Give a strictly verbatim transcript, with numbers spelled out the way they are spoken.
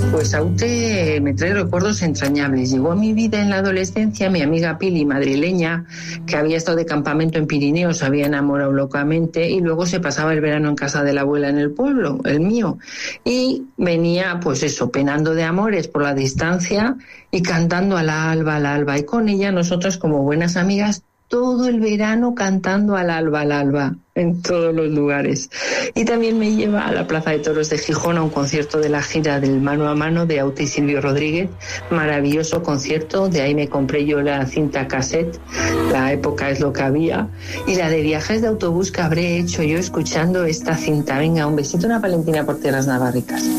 Pues Aute me trae recuerdos entrañables. Llegó a mi vida en la adolescencia mi amiga Pili, madrileña, que había estado de campamento en Pirineos, se había enamorado locamente y luego se pasaba el verano en casa de la abuela en el pueblo, el mío. Y venía, pues eso, penando de amores por la distancia y cantando al alba, al alba. Y con ella nosotras, como buenas amigas, todo el verano cantando al alba, al alba, en todos los lugares. Y también me lleva a la Plaza de Toros de Gijón a un concierto de la gira del Mano a Mano de Aute y Silvio Rodríguez, maravilloso concierto, de ahí me compré yo la cinta cassette, la época es lo que había, y la de viajes de autobús que habré hecho yo escuchando esta cinta. Venga, un besito, una Valentina por tierras navarricas.